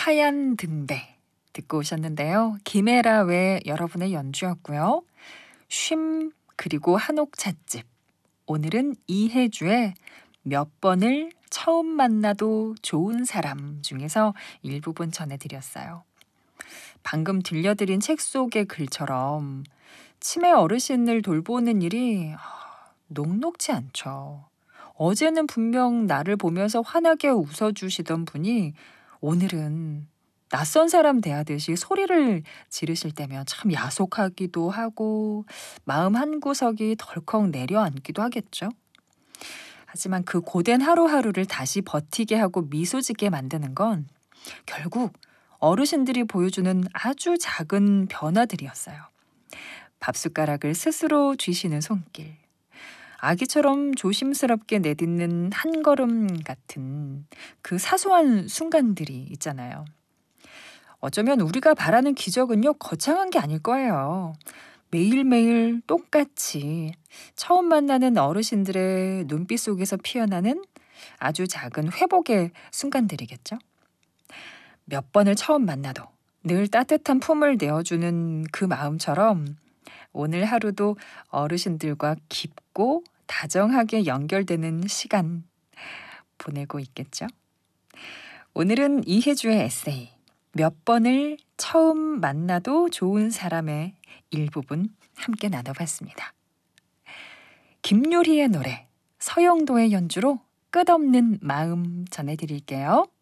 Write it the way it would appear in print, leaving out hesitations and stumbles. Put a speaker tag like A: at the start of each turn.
A: 하얀 등대 듣고 오셨는데요. 김애라 외 여러분의 연주였고요. 쉼 그리고 한옥 찻집. 오늘은 이혜주의 몇 번을 처음 만나도 좋은 사람 중에서 일부분 전해드렸어요. 방금 들려드린 책 속의 글처럼 치매 어르신을 돌보는 일이 녹록지 않죠. 어제는 분명 나를 보면서 환하게 웃어주시던 분이 오늘은 낯선 사람 대하듯이 소리를 지르실 때면 참 야속하기도 하고 마음 한구석이 덜컥 내려앉기도 하겠죠. 하지만 그 고된 하루하루를 다시 버티게 하고 미소 짓게 만드는 건 결국 어르신들이 보여주는 아주 작은 변화들이었어요. 밥숟가락을 스스로 쥐시는 손길, 아기처럼 조심스럽게 내딛는 한 걸음 같은 그 사소한 순간들이 있잖아요. 어쩌면 우리가 바라는 기적은요, 거창한 게 아닐 거예요. 매일매일 똑같이 처음 만나는 어르신들의 눈빛 속에서 피어나는 아주 작은 회복의 순간들이겠죠. 몇 번을 처음 만나도 늘 따뜻한 품을 내어주는 그 마음처럼 오늘 하루도 어르신들과 깊고 다정하게 연결되는 시간 보내고 있겠죠. 오늘은 이혜주의 에세이 몇 번을 처음 만나도 좋은 사람의 일부분 함께 나눠봤습니다. 김요리의 노래 서영도의 연주로 끝없는 마음 전해드릴게요.